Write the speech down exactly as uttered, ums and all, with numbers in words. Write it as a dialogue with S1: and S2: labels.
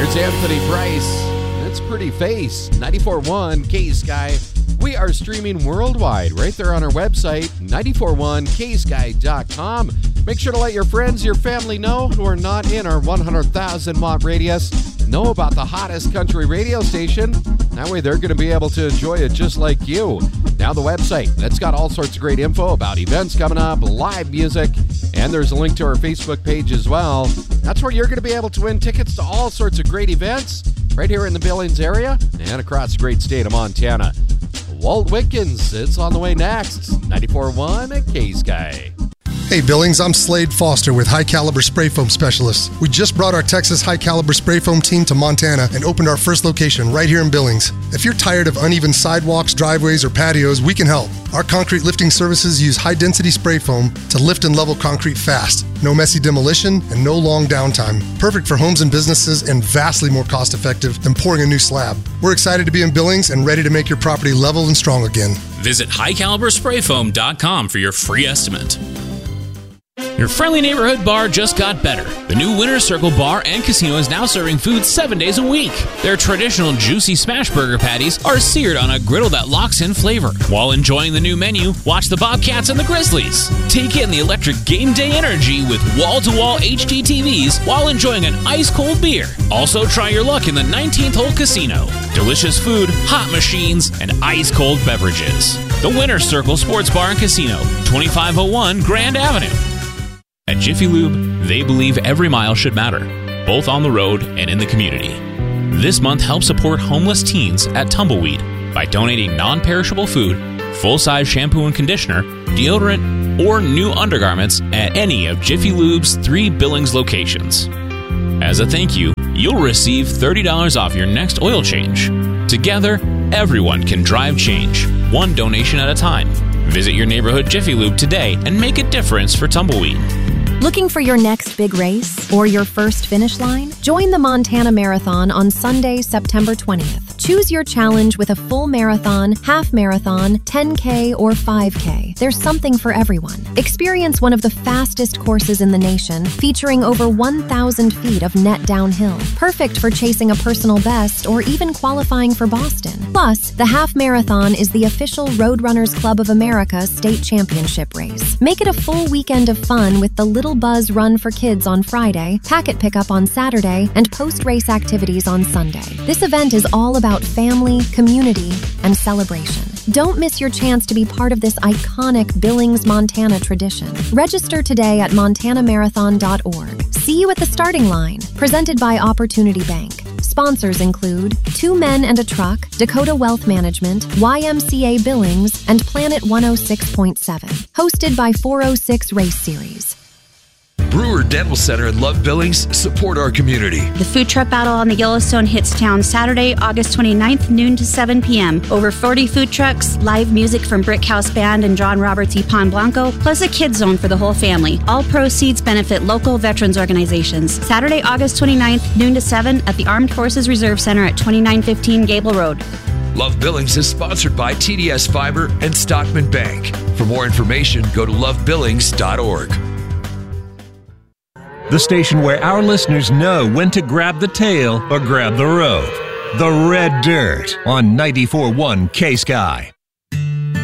S1: Here's Anthony Price. That's Pretty Face. ninety-four point one K Sky. We are streaming worldwide right there on our website, nine four one K Sky dot com. Make sure to let your friends, your family know who are not in our one hundred thousand watt radius know about the hottest country radio station. That way they're going to be able to enjoy it just like you. Now the website, that's got all sorts of great info about events coming up, live music, and there's a link to our Facebook page as well. That's where you're going to be able to win tickets to all sorts of great events right here in the Billings area and across the great state of Montana. Walt Wickens, it's on the way next. ninety-four point one K Sky.
S2: Hey Billings, I'm Slade Foster with High Caliber Spray Foam Specialists. We just brought our Texas High Caliber Spray Foam team to Montana and opened our first location right here in Billings. If you're tired of uneven sidewalks, driveways, or patios, we can help. Our concrete lifting services use high-density spray foam to lift and level concrete fast. No messy demolition and no long downtime. Perfect for homes and businesses and vastly more cost-effective than pouring a new slab. We're excited to be in Billings and ready to make your property level and strong again.
S3: Visit high caliber spray foam dot com for your free estimate. Your friendly neighborhood bar just got better. The new Winner's Circle Bar and Casino is now serving food seven days a week. Their traditional juicy smash burger patties are seared on a griddle that locks in flavor. While enjoying the new menu, watch the Bobcats and the Grizzlies. Take in the electric game day energy with wall-to-wall H D T Vs while enjoying an ice-cold beer. Also, try your luck in the nineteenth Hole Casino. Delicious food, hot machines, and ice-cold beverages. The Winner's Circle Sports Bar and Casino, twenty-five oh one Grand Avenue. At Jiffy Lube, they believe every mile should matter, both on the road and in the community. This month, help support homeless teens at Tumbleweed by donating non-perishable food, full-size shampoo and conditioner, deodorant, or new undergarments at any of Jiffy Lube's three Billings locations. As a thank you, you'll receive thirty dollars off your next oil change. Together, everyone can drive change, one donation at a time. Visit your neighborhood Jiffy Lube today and make a difference for Tumbleweed.
S4: Looking for your next big race or your first finish line? Join the Montana Marathon on Sunday, September twentieth. Choose your challenge with a full marathon, half marathon, ten K, or five K. There's something for everyone. Experience one of the fastest courses in the nation, featuring over one thousand feet of net downhill. Perfect for chasing a personal best or even qualifying for Boston. Plus, the half marathon is the official Roadrunners Club of America state championship race. Make it a full weekend of fun with the Little Buzz Run for Kids on Friday, packet pickup on Saturday, and post-race activities on Sunday. This event is all about family, community, and celebration. Don't miss your chance to be part of this iconic Billings, Montana tradition. Register today at montana marathon dot org. See you at the starting line. Presented by Opportunity Bank. Sponsors include Two Men and a Truck, Dakota Wealth Management, Y M C A Billings, and Planet one oh six point seven. Hosted by four oh six Race Series.
S5: Brewer Dental Center and Love Billings support our community.
S6: The food truck battle on the Yellowstone hits town Saturday, August twenty-ninth, noon to seven p.m. Over forty food trucks, live music from Brick House Band and John Roberts y Pan Blanco, plus a kids zone for the whole family. All proceeds benefit local veterans organizations. Saturday, August twenty-ninth, noon to seven at the Armed Forces Reserve Center at twenty-nine fifteen Gable Road.
S5: Love Billings is sponsored by T D S Fiber and Stockman Bank. For more information, go to love billings dot org.
S7: The station where our listeners know when to grab the tail or grab the rope. The Red Dirt on ninety-four point one K Sky.